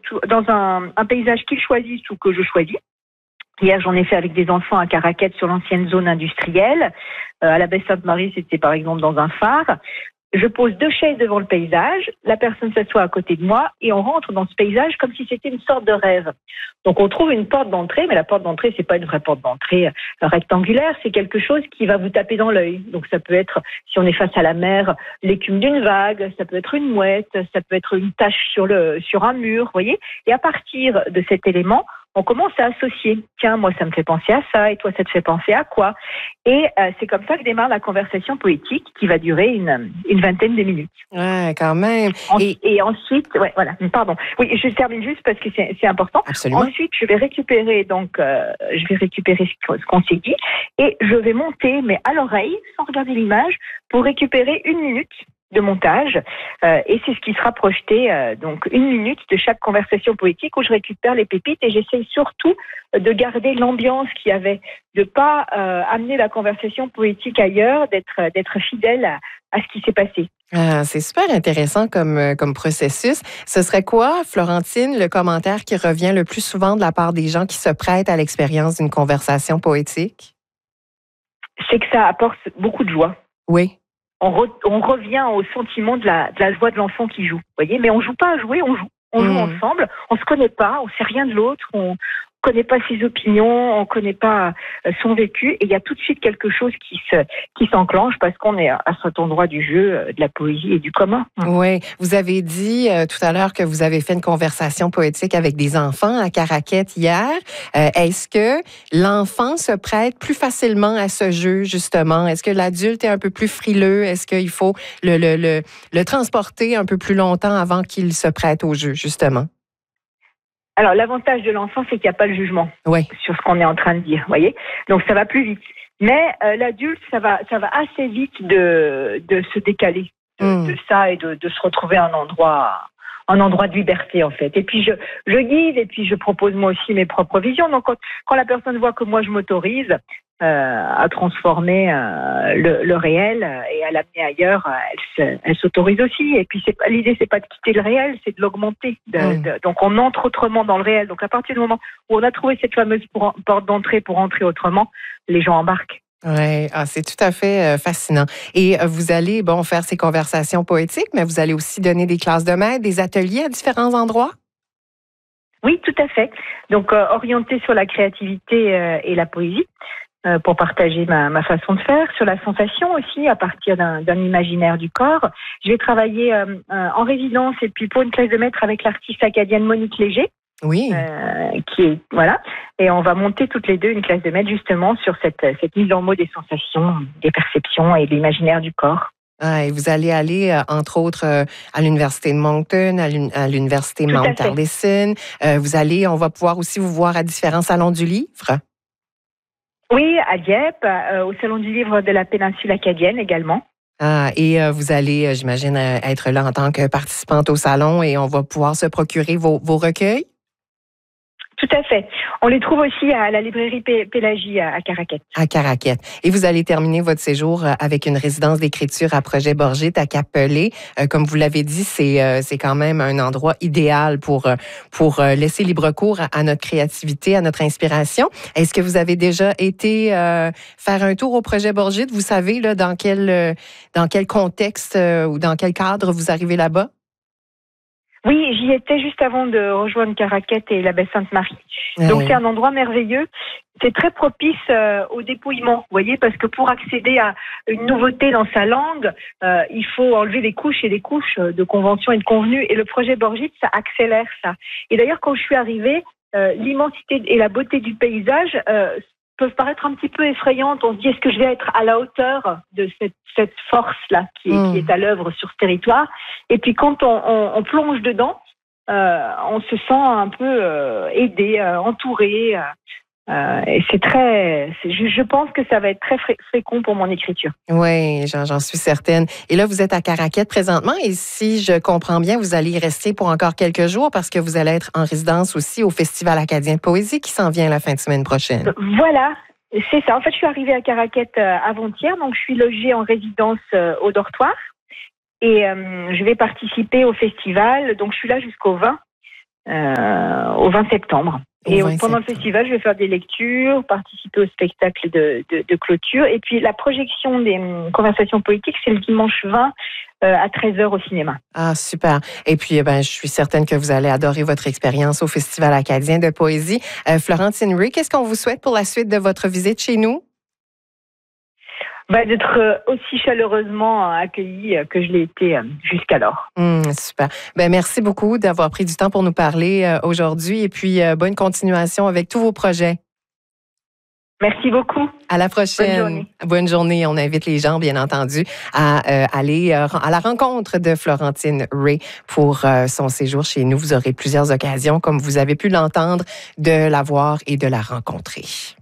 dans un paysage qu'ils choisissent ou que je choisis. Hier, j'en ai fait avec des enfants à Caraquet sur l'ancienne zone industrielle. À la baie Sainte-Marie, c'était par exemple dans un phare. Je pose 2 chaises devant le paysage, la personne s'assoit à côté de moi et on rentre dans ce paysage comme si c'était une sorte de rêve. Donc on trouve une porte d'entrée, mais la porte d'entrée, c'est pas une vraie porte d'entrée rectangulaire, c'est quelque chose qui va vous taper dans l'œil. Donc ça peut être, si on est face à la mer, l'écume d'une vague, ça peut être une mouette, ça peut être une tache sur un mur, vous voyez. Et à partir de cet élément, on commence à associer. Tiens, moi, ça me fait penser à ça, et toi, ça te fait penser à quoi? Et c'est comme ça que démarre la conversation poétique qui va durer une vingtaine de minutes. Ouais, quand même. Et ensuite, ouais, voilà, pardon. Oui, je termine juste parce que c'est important. Absolument. Ensuite, je vais récupérer ce qu'on s'est dit et je vais monter, mais à l'oreille, sans regarder l'image, pour récupérer 1 minute de montage et c'est ce qui sera projeté donc 1 minute de chaque conversation poétique où je récupère les pépites et j'essaye surtout de garder l'ambiance qu'il y avait, de pas amener la conversation poétique ailleurs, d'être fidèle à ce qui s'est passé. Ah, c'est super intéressant comme processus. Ce serait quoi, Florentine, le commentaire qui revient le plus souvent de la part des gens qui se prêtent à l'expérience d'une conversation poétique? C'est que ça apporte beaucoup de joie. Oui. On revient au sentiment de la joie de l'enfant qui joue, vous voyez. Mais on joue pas à jouer, on joue. On joue ensemble. On se connaît pas, on sait rien de l'autre. On connaît pas ses opinions, on connaît pas son vécu. Et il y a tout de suite quelque chose qui s'enclenche parce qu'on est à cet endroit du jeu, de la poésie et du commun. Oui. Vous avez dit tout à l'heure que vous avez fait une conversation poétique avec des enfants à Caraquet hier. Est-ce que l'enfant se prête plus facilement à ce jeu, justement? Est-ce que l'adulte est un peu plus frileux? Est-ce qu'il faut le transporter un peu plus longtemps avant qu'il se prête au jeu, justement? Alors, l'avantage de l'enfant, c'est qu'il n'y a pas le jugement sur ce qu'on est en train de dire, voyez. Donc, ça va plus vite. Mais l'adulte, ça va assez vite de se décaler de ça et de se retrouver à un endroit de liberté, en fait. Et puis, je guide et puis je propose moi aussi mes propres visions. Donc, quand la personne voit que moi, je m'autorise à transformer le réel et à l'amener ailleurs, elle s'autorise aussi. Et puis l'idée, c'est pas de quitter le réel, c'est de l'augmenter. Donc on entre autrement dans le réel. Donc à partir du moment où on a trouvé cette fameuse porte d'entrée pour entrer autrement, les gens embarquent. Oui, c'est tout à fait fascinant. Et vous allez faire ces conversations poétiques, mais vous allez aussi donner des classes de maître, des ateliers à différents endroits? Oui, tout à fait. Donc orienté sur la créativité et la poésie. Pour partager ma façon de faire, sur la sensation aussi, à partir d'un imaginaire du corps. Je vais travailler en résidence et puis pour une classe de maître avec l'artiste acadienne Monique Léger. Oui. Et on va monter toutes les deux une classe de maître justement sur cette mise en mots des sensations, des perceptions et de l'imaginaire du corps. Ah, et vous allez aller, entre autres, à l'Université de Moncton, à l'Université Mount Allison. On va pouvoir aussi vous voir à différents salons du livre. Oui, à Dieppe, au Salon du livre de la péninsule acadienne également. Ah, et vous allez, j'imagine, être là en tant que participante au salon et on va pouvoir se procurer vos recueils? Tout à fait. On les trouve aussi à la librairie Pélagie à Caraquet. À Caraquet. Et vous allez terminer votre séjour avec une résidence d'écriture à Projet Borgite à Cap-Pelé. Comme vous l'avez dit, c'est quand même un endroit idéal pour laisser libre cours à notre créativité, à notre inspiration. Est-ce que vous avez déjà été faire un tour au Projet Borgite? Vous savez là dans quel contexte ou dans quel cadre vous arrivez là-bas? Oui, j'y étais juste avant de rejoindre Caraquet et la baie Sainte-Marie. Donc c'est un endroit merveilleux. C'est très propice au dépouillement, vous voyez, parce que pour accéder à une nouveauté dans sa langue, il faut enlever des couches et des couches de conventions et de convenus. Et le projet Borgite, ça accélère ça. Et d'ailleurs, quand je suis arrivée, l'immensité et la beauté du paysage peuvent paraître un petit peu effrayantes. On se dit, est-ce que je vais être à la hauteur de cette force-là qui est à l'œuvre sur ce territoire? Et puis quand on plonge dedans, on se sent un peu aidé, entouré. Et je pense que ça va être très fécond pour mon écriture. Oui, j'en suis certaine. Et là, vous êtes à Caraquet présentement et si je comprends bien, vous allez y rester pour encore quelques jours parce que vous allez être en résidence aussi au Festival acadien de poésie qui s'en vient la fin de semaine prochaine. Voilà, c'est ça. En fait, je suis arrivée à Caraquet avant-hier, donc je suis logée en résidence au dortoir et je vais participer au festival. Donc, je suis là jusqu'au 20. au 20 septembre. Et pendant le festival, je vais faire des lectures, participer au spectacle de clôture. Et puis la projection des conversations politiques, c'est le dimanche 20 à 13h au cinéma. Ah, super. Et puis, je suis certaine que vous allez adorer votre expérience au Festival acadien de poésie. Florentine Ray, qu'est-ce qu'on vous souhaite pour la suite de votre visite chez nous? D'être aussi chaleureusement accueillie que je l'ai été jusqu'alors. Super. Merci beaucoup d'avoir pris du temps pour nous parler aujourd'hui et puis bonne continuation avec tous vos projets. Merci beaucoup. À la prochaine. Bonne journée. Bonne journée. On invite les gens, bien entendu, à aller à la rencontre de Florentine Ray pour son séjour chez nous. Vous aurez plusieurs occasions, comme vous avez pu l'entendre, de la voir et de la rencontrer.